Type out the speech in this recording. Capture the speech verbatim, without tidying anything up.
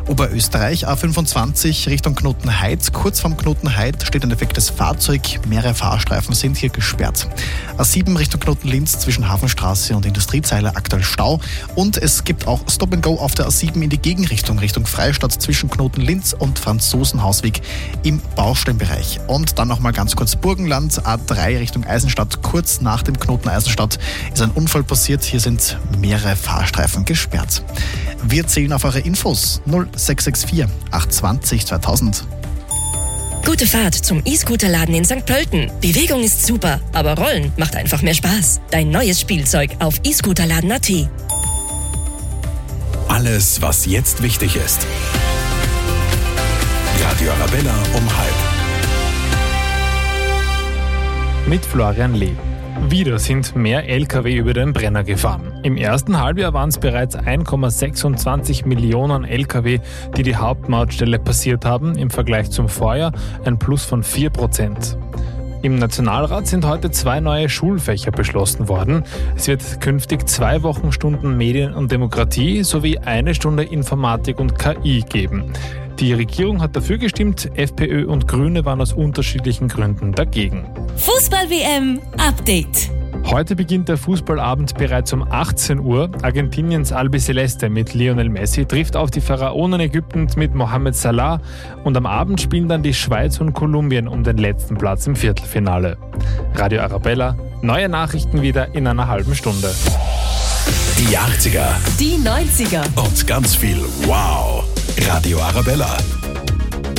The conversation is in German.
Oberösterreich, A fünfundzwanzig Richtung Knotenheid. Kurz vorm Knotenheid steht ein defektes Fahrzeug. Mehrere Fahrstreifen sind hier gesperrt. A sieben Richtung Knoten-Linz zwischen Hafenstraße und Industriezeile aktuell Stau. Und es gibt auch Stop and Go auf der A sieben in die Gegenrichtung Richtung Freistadt zwischen Knoten-Linz und Franzosenhausweg im Baustellenbereich. Und dann nochmal ganz kurz Burgenland, A drei Richtung Eisenstadt. Kurz nach dem Knoten Eisenstadt ist ein Unfall passiert. Hier sind mehrere Fahrstreifen gesperrt. Wir zählen auf eure Infos null sechs sechs vier acht zwei null zweitausend. Gute Fahrt zum E-Scooter-Laden in Sankt Pölten. Bewegung ist super, aber Rollen macht einfach mehr Spaß. Dein neues Spielzeug auf e scooterladen punkt a t. Alles, was jetzt wichtig ist. Radio Arabella um halb. Mit Florian Lee. Wieder sind mehr L K W über den Brenner gefahren. Im ersten Halbjahr waren es bereits eins Komma sechsundzwanzig Millionen L K W, die die Hauptmautstelle passiert haben, im Vergleich zum Vorjahr ein Plus von vier Prozent. Im Nationalrat sind heute zwei neue Schulfächer beschlossen worden. Es wird künftig zwei Wochenstunden Medien und Demokratie sowie eine Stunde Informatik und K I geben. Die Regierung hat dafür gestimmt, FPÖ und Grüne waren aus unterschiedlichen Gründen dagegen. Fußball-W M Update. Heute beginnt der Fußballabend bereits um achtzehn Uhr. Argentiniens Albiceleste mit Lionel Messi trifft auf die Pharaonen Ägyptens mit Mohamed Salah und am Abend spielen dann die Schweiz und Kolumbien um den letzten Platz im Viertelfinale. Radio Arabella, neue Nachrichten wieder in einer halben Stunde. Die achtziger. Die neunziger. Und ganz viel Wow. Radio Arabella.